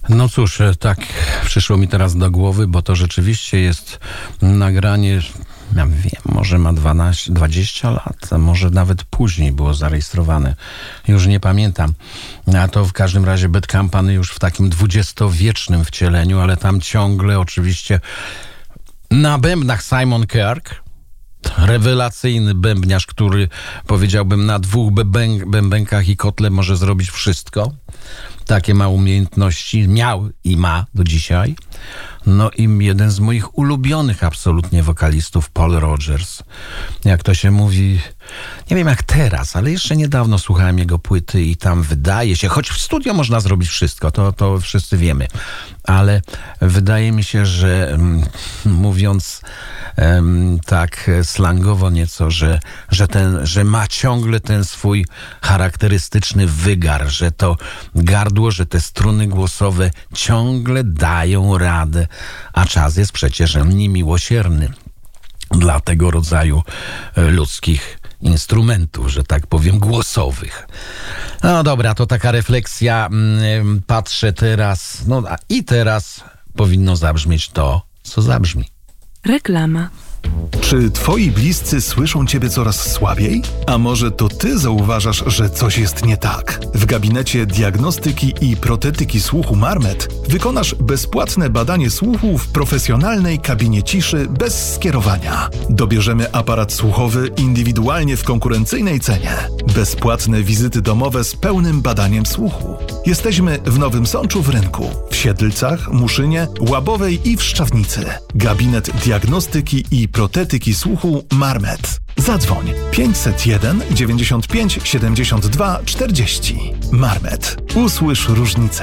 No cóż, tak przyszło mi teraz do głowy, bo to rzeczywiście jest nagranie, ja wiem, może ma 20 lat, a może nawet później było zarejestrowane. Już nie pamiętam. A to w każdym razie Bad Company już w takim dwudziestowiecznym wcieleniu, ale tam ciągle oczywiście na bębnach Simon Kirke. Rewelacyjny bębniarz, który powiedziałbym na 2 bębenkach i kotle może zrobić wszystko. Takie ma umiejętności, miał i ma do dzisiaj. No i jeden z moich ulubionych absolutnie wokalistów, Paul Rodgers. Jak to się mówi, nie wiem jak teraz, ale jeszcze niedawno słuchałem jego płyty i tam wydaje się, choć w studio można zrobić wszystko, to wszyscy wiemy, ale wydaje mi się, że mówiąc tak slangowo nieco, że ma ciągle ten swój charakterystyczny wygar, że to gardło, że te struny głosowe ciągle dają radę, a czas jest przecież niemiłosierny dla tego rodzaju ludzkich instrumentów, że tak powiem, głosowych. No dobra, to taka refleksja. Patrzę teraz, i teraz powinno zabrzmieć to, co zabrzmi. Reklama. Czy twoi bliscy słyszą ciebie coraz słabiej? A może to ty zauważasz, że coś jest nie tak? W gabinecie diagnostyki i protetyki słuchu Marmet wykonasz bezpłatne badanie słuchu w profesjonalnej kabinie ciszy bez skierowania. Dobierzemy aparat słuchowy indywidualnie w konkurencyjnej cenie. Bezpłatne wizyty domowe z pełnym badaniem słuchu. Jesteśmy w Nowym Sączu w Rynku, w Siedlcach, Muszynie, Łabowej i w Szczawnicy. Gabinet diagnostyki i protetyki słuchu Marmet. Zadzwoń 501 95 72 40. Marmet. Usłysz różnicę.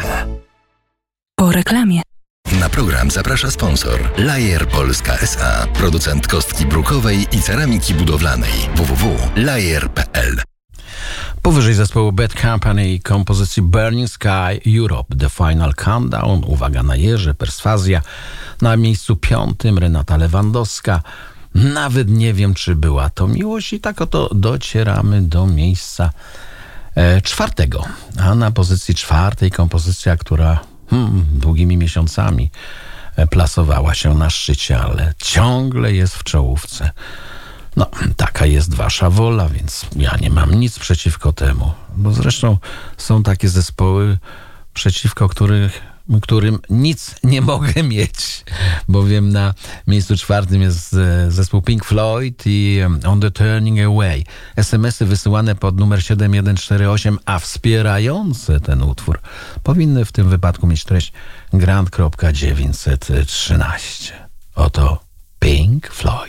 Po reklamie. Na program zaprasza sponsor Lajer Polska S.A. Producent kostki brukowej i ceramiki budowlanej. www.lajer.pl. Powyżej zespołu Bad Company i kompozycji Burning Sky Europe The Final Countdown. Uwaga na jeże, perswazja. Na miejscu 5 Renata Lewandowska. Nawet nie wiem, czy była to miłość i tak oto docieramy do miejsca 4. A na pozycji 4 kompozycja, która długimi miesiącami plasowała się na szczycie, ale ciągle jest w czołówce. No, taka jest wasza wola, więc ja nie mam nic przeciwko temu. Bo zresztą są takie zespoły, przeciwko którym nic nie mogę mieć. Bowiem na miejscu 4 jest zespół Pink Floyd i On the Turning Away. SMS-y wysyłane pod numer 7148, a wspierające ten utwór powinny w tym wypadku mieć treść Grand.913. Oto Pink Floyd.